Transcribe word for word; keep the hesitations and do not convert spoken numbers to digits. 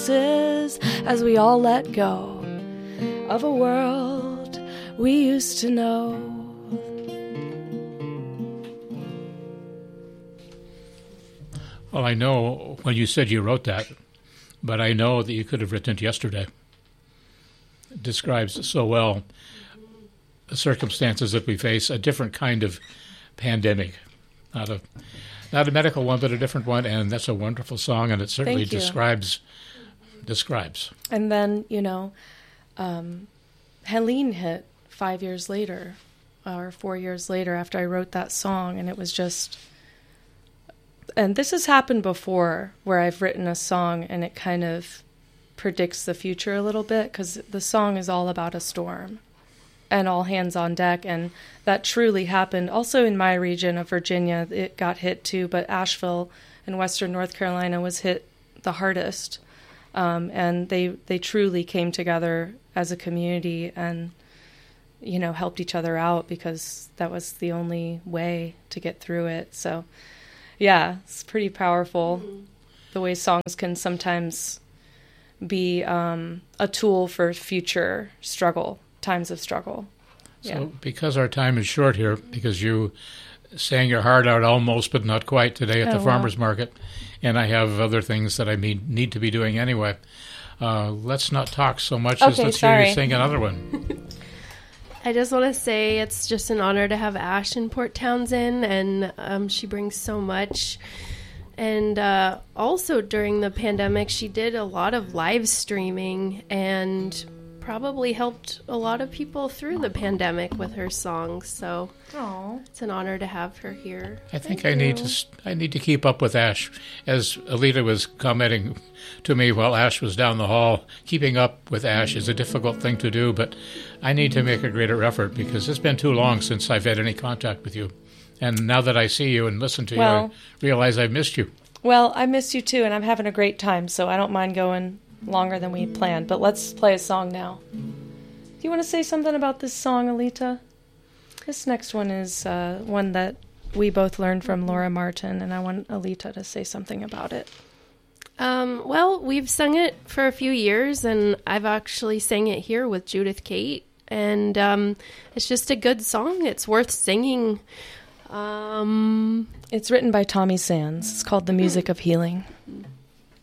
faces as we all let go of a world we used to know. Well, I know when you said you wrote that, but I know that you could have written it yesterday. It describes so well the circumstances that we face, a different kind of pandemic, not a not a medical one, but a different one, and that's a wonderful song, and it certainly describes describes. And then, you know, um, Helene hit five years later, or four years later after I wrote that song, and it was just... And this has happened before, where I've written a song and it kind of predicts the future a little bit, because the song is all about a storm and all hands on deck, and that truly happened. Also in my region of Virginia, it got hit too, but Asheville in western North Carolina was hit the hardest, um, and they they truly came together as a community and, you know, helped each other out, because that was the only way to get through it. So yeah, it's pretty powerful, mm-hmm. the way songs can sometimes be um, a tool for future struggle, times of struggle. So yeah. Because our time is short here, because you sang your heart out almost but not quite today at oh, the wow. farmer's market, and I have other things that I mean, need to be doing anyway, uh, let's not talk so much okay, as let's sorry. hear you sing another one. I just want to say it's just an honor to have Ash in Port Townsend, and um, she brings so much. And uh, also during the pandemic, she did a lot of live streaming and probably helped a lot of people through the pandemic with her songs. So Aww. It's an honor to have her here. I think Thank I you. need to I need to keep up with Ash. As Alita was commenting to me while Ash was down the hall, keeping up with Ash is a difficult thing to do, but I need to make a greater effort, because it's been too long since I've had any contact with you. And now that I see you and listen to well, you, I realize I've missed you. Well, I miss you too, and I'm having a great time, so I don't mind going longer than we planned. But let's play a song now. Do you want to say something about this song, Alita? This next one is uh, one that we both learned from Laura Martin, and I want Alita to say something about it. Um, well, we've sung it for a few years, and I've actually sang it here with Judith Kate, and um, it's just a good song. It's worth singing. Um, it's written by Tommy Sands. It's called The Music of Healing.